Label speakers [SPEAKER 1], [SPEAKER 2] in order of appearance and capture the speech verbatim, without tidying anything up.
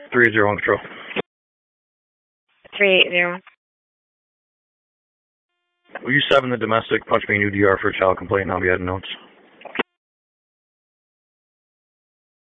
[SPEAKER 1] three zero one control.
[SPEAKER 2] three eight zero.
[SPEAKER 1] Will you seven the domestic, punch me in U D R for a child complaint, and I'll be adding notes.